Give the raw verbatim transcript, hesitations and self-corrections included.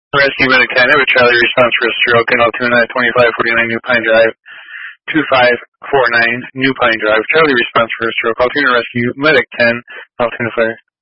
Rescue Medic ten, I have a Charlie response for a stroke in Altoona at twenty-five forty-nine New Pine Drive, two five four nine New Pine Drive. Charlie response for a stroke. Altoona Rescue Medic ten, Altoona Fire.